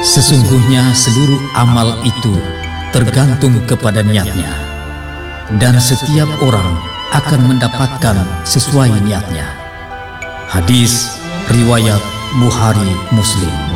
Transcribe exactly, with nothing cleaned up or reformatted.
Sesungguhnya seluruh amal itu tergantung kepada niatnya, dan setiap orang akan mendapatkan sesuai niatnya. Hadis riwayat Bukhari Muslim.